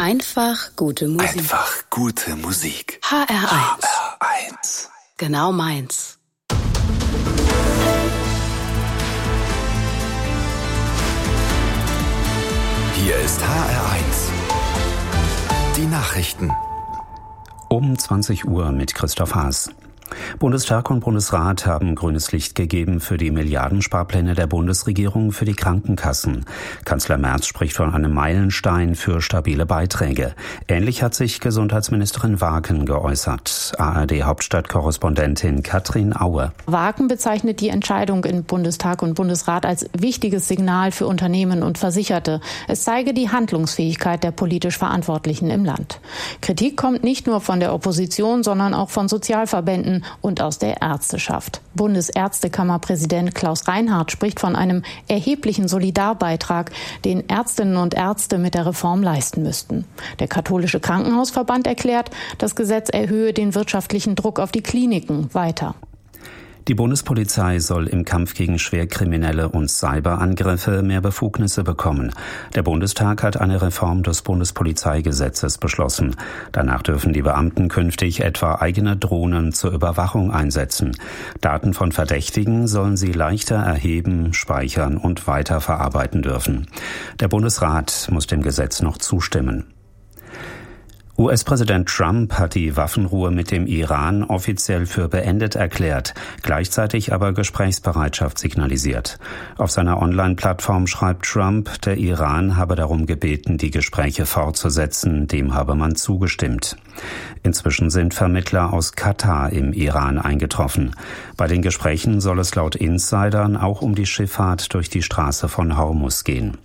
Einfach gute Musik. Einfach gute Musik. HR1. HR1. Genau meins. Hier ist HR1. Die Nachrichten. Um 20 Uhr mit Christoph Haas. Bundestag und Bundesrat haben grünes Licht gegeben für die Milliardensparpläne der Bundesregierung für die Krankenkassen. Kanzler Merz spricht von einem Meilenstein für stabile Beiträge. Ähnlich hat sich Gesundheitsministerin Waaken geäußert. ARD-Hauptstadtkorrespondentin Katrin Aue. Waaken bezeichnet die Entscheidung in Bundestag und Bundesrat als wichtiges Signal für Unternehmen und Versicherte. Es zeige die Handlungsfähigkeit der politisch Verantwortlichen im Land. Kritik kommt nicht nur von der Opposition, sondern auch von Sozialverbänden und aus der Ärzteschaft. Bundesärztekammerpräsident Klaus Reinhardt spricht von einem erheblichen Solidarbeitrag, den Ärztinnen und Ärzte mit der Reform leisten müssten. Der Katholische Krankenhausverband erklärt, das Gesetz erhöhe den wirtschaftlichen Druck auf die Kliniken weiter. Die Bundespolizei soll im Kampf gegen Schwerkriminelle und Cyberangriffe mehr Befugnisse bekommen. Der Bundestag hat eine Reform des Bundespolizeigesetzes beschlossen. Danach dürfen die Beamten künftig etwa eigene Drohnen zur Überwachung einsetzen. Daten von Verdächtigen sollen sie leichter erheben, speichern und weiterverarbeiten dürfen. Der Bundesrat muss dem Gesetz noch zustimmen. US-Präsident Trump hat die Waffenruhe mit dem Iran offiziell für beendet erklärt, gleichzeitig aber Gesprächsbereitschaft signalisiert. Auf seiner Online-Plattform schreibt Trump, der Iran habe darum gebeten, die Gespräche fortzusetzen, dem habe man zugestimmt. Inzwischen sind Vermittler aus Katar im Iran eingetroffen. Bei den Gesprächen soll es laut Insidern auch um die Schifffahrt durch die Straße von Hormuz gehen.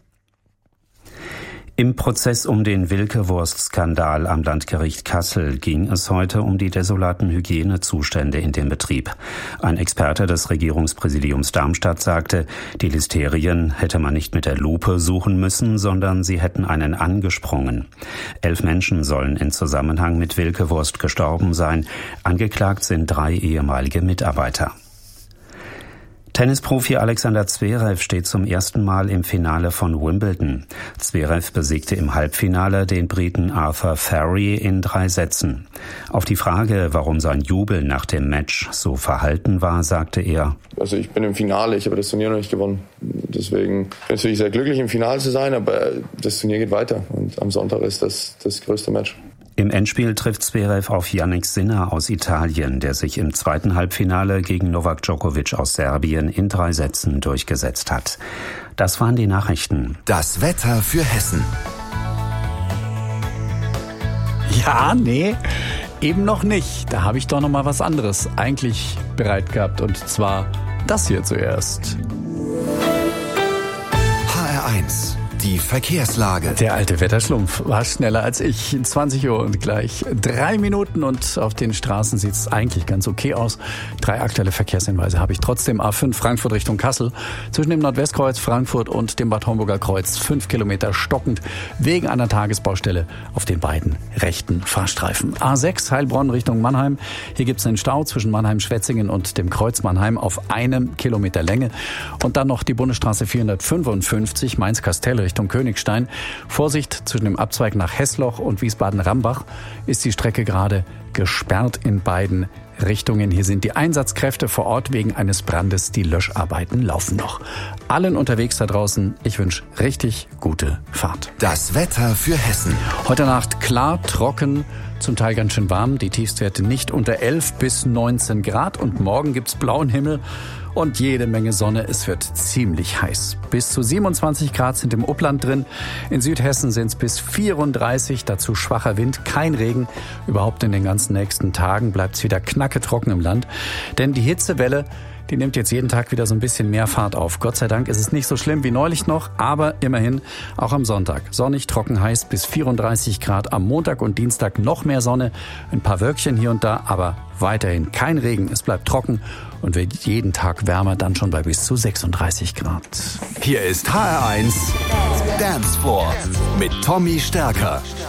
Im Prozess um den Wilke-Wurst-Skandal am Landgericht Kassel ging es heute um die desolaten Hygienezustände in dem Betrieb. Ein Experte des Regierungspräsidiums Darmstadt sagte, die Listerien hätte man nicht mit der Lupe suchen müssen, sondern sie hätten einen angesprungen. 11 Menschen sollen in Zusammenhang mit Wilke-Wurst gestorben sein. Angeklagt sind 3 ehemalige Mitarbeiter. Tennisprofi Alexander Zverev steht zum ersten Mal im Finale von Wimbledon. Zverev besiegte im Halbfinale den Briten Arthur Ferry in 3 Sätzen. Auf die Frage, warum sein Jubel nach dem Match so verhalten war, sagte er: Also ich bin im Finale, ich habe das Turnier noch nicht gewonnen. Deswegen bin ich natürlich sehr glücklich, im Finale zu sein, aber das Turnier geht weiter und am Sonntag ist das größte Match. Im Endspiel trifft Zverev auf Jannik Sinner aus Italien, der sich im zweiten Halbfinale gegen Novak Djokovic aus Serbien in 3 Sätzen durchgesetzt hat. Das waren die Nachrichten. Das Wetter für Hessen. Ja, nee, eben noch nicht. Da habe ich doch noch mal was anderes eigentlich bereit gehabt. Und zwar das hier zuerst. HR1. Die Verkehrslage. Der alte Wetterschlumpf war schneller als ich. 20 Uhr und gleich 3 Minuten und auf den Straßen sieht es eigentlich ganz okay aus. 3 aktuelle Verkehrshinweise habe ich trotzdem. A5 Frankfurt Richtung Kassel. Zwischen dem Nordwestkreuz Frankfurt und dem Bad Homburger Kreuz 5 Kilometer stockend wegen einer Tagesbaustelle auf den beiden rechten Fahrstreifen. A6 Heilbronn Richtung Mannheim. Hier gibt es einen Stau zwischen Mannheim-Schwetzingen und dem Kreuz Mannheim auf 1 Kilometer Länge. Und dann noch die Bundesstraße 455 Mainz-Kastell Richtung Königstein. Vorsicht, zwischen dem Abzweig nach Hessloch und Wiesbaden-Rambach ist die Strecke gerade gesperrt in beiden Richtungen. Hier sind die Einsatzkräfte vor Ort wegen eines Brandes. Die Löscharbeiten laufen noch. Allen unterwegs da draußen, ich wünsche richtig gute Fahrt. Das Wetter für Hessen. Heute Nacht klar, trocken, zum Teil ganz schön warm. Die Tiefstwerte nicht unter 11 bis 19 Grad. Und morgen gibt's blauen Himmel und jede Menge Sonne. Es wird ziemlich heiß. Bis zu 27 Grad sind im Upland drin. In Südhessen sind es bis 34, dazu schwacher Wind, kein Regen. Überhaupt in den ganzen nächsten Tagen bleibt es wieder knacketrocken im Land. Denn die Hitzewelle, die nimmt jetzt jeden Tag wieder so ein bisschen mehr Fahrt auf. Gott sei Dank ist es nicht so schlimm wie neulich noch, aber immerhin auch am Sonntag. Sonnig, trocken, heiß bis 34 Grad. Am Montag und Dienstag noch mehr Sonne, ein paar Wölkchen hier und da, aber weiterhin kein Regen. Es bleibt trocken und wird jeden Tag wärmer, dann schon bei bis zu 36 Grad. Hier ist HR1 Dance Floor mit Tommy Stärker.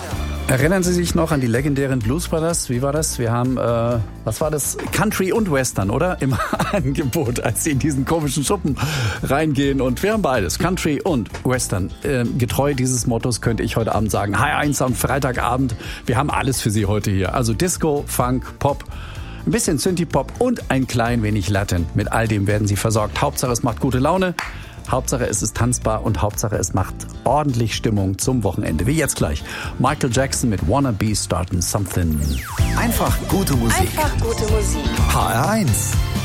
Erinnern Sie sich noch an die legendären Blues Brothers? Wie war das? Wir haben, was war das? Country und Western, oder? Im Angebot, als Sie in diesen komischen Schuppen reingehen. Und wir haben beides, Country und Western. Getreu dieses Mottos könnte ich heute Abend sagen, HR1 am Freitagabend, wir haben alles für Sie heute hier. Also Disco, Funk, Pop, ein bisschen Synthie-Pop und ein klein wenig Latin. Mit all dem werden Sie versorgt. Hauptsache, es macht gute Laune. Hauptsache es ist tanzbar und Hauptsache es macht ordentlich Stimmung zum Wochenende. Wie jetzt gleich. Michael Jackson mit Wanna Be Startin' Something. Einfach gute Musik. Einfach gute Musik. HR1.